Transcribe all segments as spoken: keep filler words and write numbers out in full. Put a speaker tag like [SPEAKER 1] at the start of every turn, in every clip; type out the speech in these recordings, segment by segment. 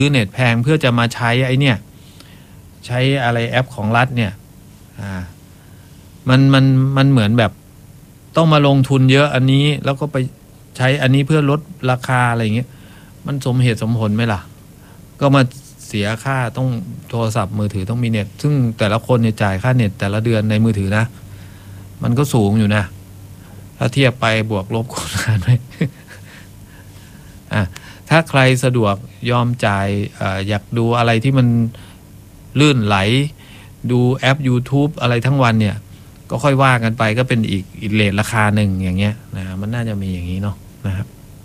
[SPEAKER 1] ซื้อเน็ตแพงเพื่อจะมาใช้ไอ้เนี่ยใช้อะไรแอปของรัฐเนี่ยอ่ามันมันมันเหมือนแบบต้องมาลงทุนเยอะอันนี้แล้วก็ไปใช้อันนี้เพื่อลดราคาอะไรอย่างเงี้ยมันสมเหตุสมผลไหมล่ะก็มาเสียค่าต้องโทรศัพท์มือถือต้องมีเน็ตซึ่งแต่ละคนเนี่ยจ่ายค่าเน็ตแต่ละเดือนในมือถือนะมันก็สูงอยู่นะถ้าเทียบไปบวกลบคูณหารไหม อ่ะถ้าใครสะดวกยอมจ่ายออยากดูอะไรที่มันลื่นไหลดูแอป YouTube อะไรทั้งวันเนี่ยก็ค่อยว่ากันไปก็เป็นอีกอีกเรทราคาหนึ่งอย่างเงี้ยนะมันน่าจะมีอย่างนี้เนาะนะครับ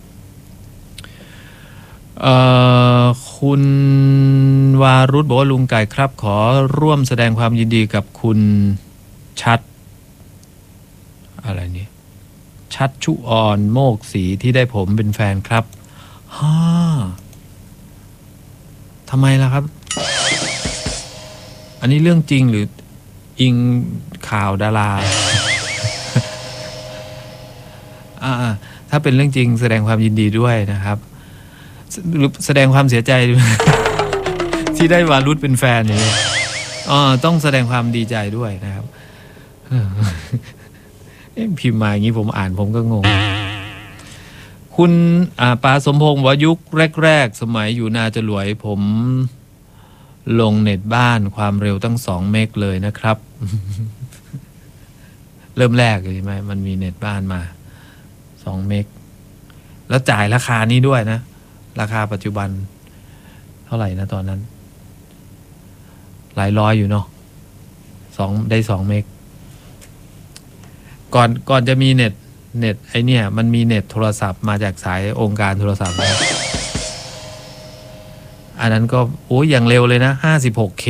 [SPEAKER 1] เอ่อคุณวารุธบอกว่าลุงไก่ครับขอร่วมแสดงความยินดีกับคุณชัดอะไรนี่ชัดชุออนโมกศรีที่ได้ผมเป็นแฟนครับฮ่าทำไมล่ะครับอันนี้เรื่องจริงหรืออิงข่าวดารา อ่าถ้าเป็นเรื่องจริงแสดงความยินดีด้วยนะครับหรือแสดงความเสียใจ ที่ได้วารุธเป็นแฟนนี่อ๋อต้องแสดงความดีใจด้วยนะครับ พิมพ์มาอย่างนี้ผมอ่านผมก็งงคุณอ่าปาสมพงษ์ว่ายุคแรกๆสมัยอยู่นาจรวยผมลงเน็ตบ้านความเร็วตั้งสองเมกเลยนะครับ เริ่มแรกเลยใช่ไหมมันมีเน็ตบ้านมาสองเมกแล้วจ่ายราคานี้ด้วยนะราคาปัจจุบันเท่าไหร่นะตอนนั้นหลายร้อยอยู่เนาะสองได้สองเมกก่อนก่อนจะมีเน็ตเน็ตไอเนี่ยมันมีเน็ตโทรศัพท์มาจากสายองค์การโทรศัพท์อันนั้นก็โอ้ยอย่างเร็วเลยนะ ห้าสิบหกเค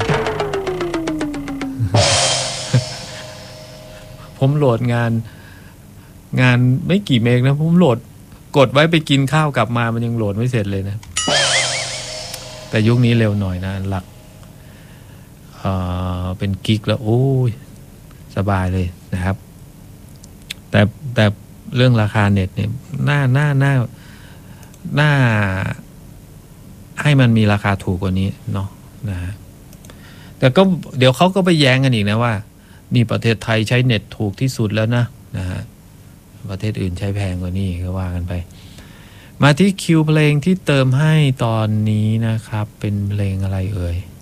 [SPEAKER 1] ผมโหลดงานงานไม่กี่เมกนะผมโหลดกดไว้ไปกินข้าวกลับมามันยังโหลดไม่เสร็จเลยนะแต่ยุคนี้เร็วหน่อยนะหลักเอ่อเป็นกิกแล้วโอ้ยสบายเลยนะครับแต่แต่เรื่องราคาเน็ตเนี่ยน่าน่าน่าน่าให้มันมีราคาถูกกว่านี้เนาะนะฮะแต่ก็เดี๋ยวเขาก็ไปแย้งกันอีกนะว่านี่ประเทศไทยใช้เน็ตถูกที่สุดแล้วนะนะฮะประเทศอื่นใช้แพงกว่านี้ก็ว่ากันไปมาที่คิวเพลงที่เติมให้ตอนนี้นะครับเป็นเพลงอะไรเอ่ย